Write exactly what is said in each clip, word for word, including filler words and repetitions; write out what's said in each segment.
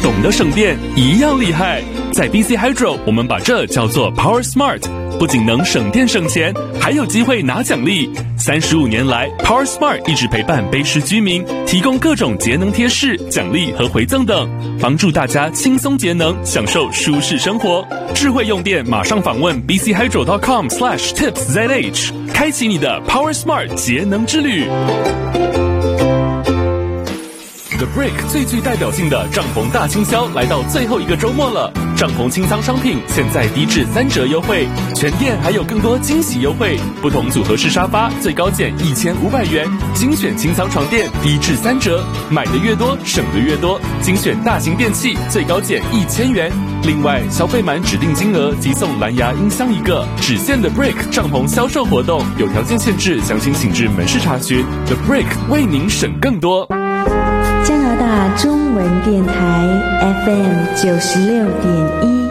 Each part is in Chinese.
懂得省电一样厉害。在 B C Hydro， 我们把这叫做 Power Smart， 不仅能省电省钱，还有机会拿奖励。三十五年来 ，Power Smart 一直陪伴卑诗居民，提供各种节能贴士、奖励和回赠等，帮助大家轻松节能，享受舒适生活。智慧用电，马上访问 b c hydro dot com slash tips z h， 开启你的 Power Smart 节能之旅。The Brick 最具代表性的帐篷大清销来到最后一个周末了，帐篷清仓商品现在低至三折优惠，全店还有更多惊喜优惠，不同组合式沙发最高减一千五百元，精选清仓床垫低至三折，买的越多省的越多，精选大型电器最高减一千元。另外，消费满指定金额即送蓝牙音箱一个，只限的 Brick 帐篷销售活动，有条件限制，详情请至门市查询。The Brick 为您省更多。 加拿大中文电台 F M 九十六点一。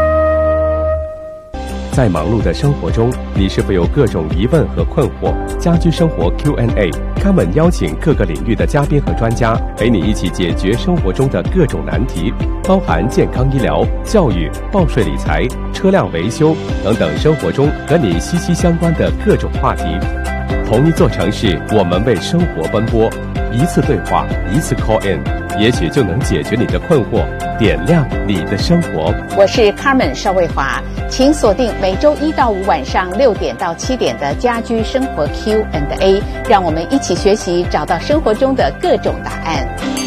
在忙碌的生活中，你是否有各种疑问和困惑？家居生活 Q and A， 康文邀请各个领域的嘉宾和专家，陪你一起解决生活中的各种难题，包含健康医疗、教育、报税理财、车辆维修等等生活中和你息息相关的各种话题。同一座城市，我们为生活奔波，一次对话，一次 call in， 也许就能解决你的困惑，点亮你的生活。 我是 Carmen 邵卫华，请锁定每周一到五晚上六点到七点的家居生活 Q and A， 让我们一起学习，找到生活中的各种答案。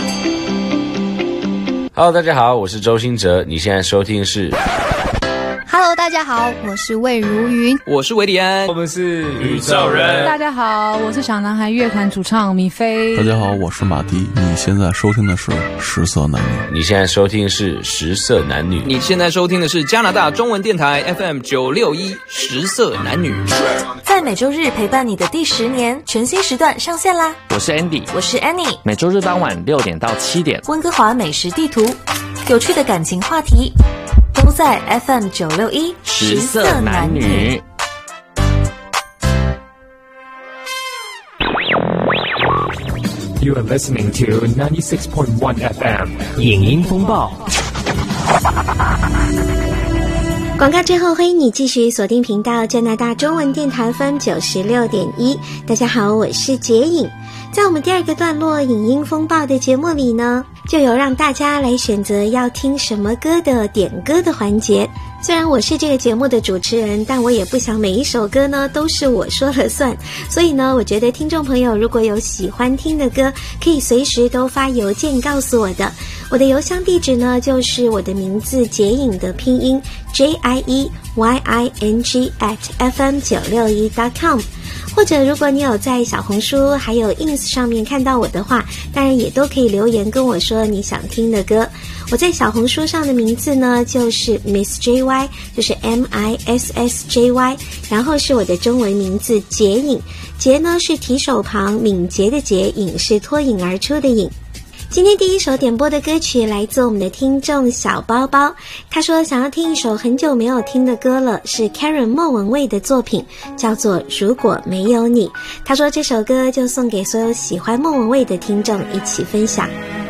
Hello， 大家好，我是周兴哲，你现在收听是。 Hello， 大家好，我是魏如云， 我是维里安， 我们是宇宙人。 大家好，我是小男孩乐团主唱米菲。 大家好，我是马迪。你现在收听的是食色男女。 你现在收听是食色男女。 你现在收听的是加拿大中文电台 F M 九六一食色男女。 在每周日陪伴你的第十年，全新时段上线啦！ 我是 Andy， 我是 Annie。 每周日傍晚六点到七点， 温哥华美食地图，有趣的感情话题。都在 F M 九六一食色男女。 You are listening to ninety-six point one F M 影音风暴。 广告之后，欢迎你继续锁定频道加拿大中文电台 F M 九十六点一。大家好，我是洁影。在我们第二个段落影音风暴的节目里呢，就有让大家来选择要听什么歌的点歌的环节。虽然我是这个节目的主持人，但我也不想每一首歌呢都是我说了算，所以呢，我觉得听众朋友如果有喜欢听的歌，可以随时都发邮件告诉我的。我的邮箱地址呢就是我的名字洁影的拼音 J I E Y I N G at F M 九六一 dot com， 或者如果你有在小红书还有 ins 上面看到我的话，当然也都可以留言跟我说你想听的歌。我在小红书上的名字呢就是 Miss J Y， 就是 M I S S J Y， 然后是我的中文名字洁影，洁呢是提手旁，敏捷的洁，影是脱颖而出的影。今天第一首点播的歌曲来自我们的听众小包包，他说想要听一首很久没有听的歌了，是 Karen 莫文蔚的作品，叫做如果没有你。他说这首歌就送给所有喜欢莫文蔚的听众一起分享。